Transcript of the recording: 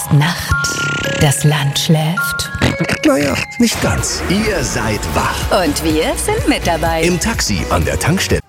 ist Nacht, das Land schläft. Naja, nicht ganz. Ihr seid wach. Und wir sind mit dabei. Im Taxi, an der Tankstelle.